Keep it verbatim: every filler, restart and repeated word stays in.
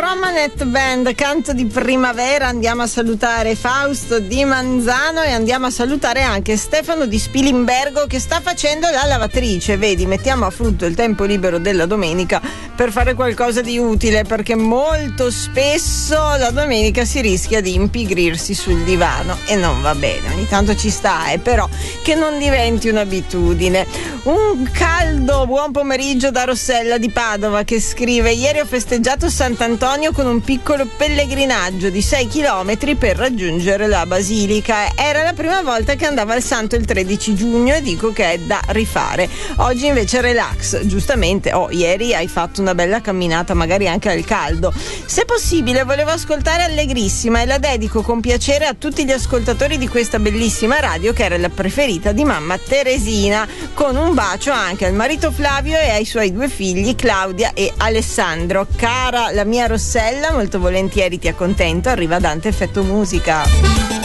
Romanet Band, canto di primavera. Andiamo a salutare Fausto di Manzano e andiamo a salutare anche Stefano di Spilimbergo che sta facendo la lavatrice. Vedi, mettiamo a frutto il tempo libero della domenica per fare qualcosa di utile, perché molto spesso la domenica si rischia di impigrirsi sul divano e non va bene. Ogni tanto ci sta, eh, però che non diventi un'abitudine. Un caldo buon pomeriggio da Rossella di Padova che scrive: ieri ho festeggiato Sant'Antonio con un piccolo pellegrinaggio di sei chilometri per raggiungere la basilica. Era la prima volta che andavo al santo il tredici giugno e dico che è da rifare. Oggi invece relax. Giustamente, oh, ieri hai fatto una bella camminata, magari anche al caldo. Se possibile volevo ascoltare Allegrissima e la dedico con piacere a tutti gli ascoltatori di questa bellissima radio che era la preferita di mamma Teresina, con un bacio anche al marito Flavio e ai suoi due figli Claudia e Alessandro. Cara la mia Rossella, molto volentieri ti accontento. Arriva Dante Effetto Musica.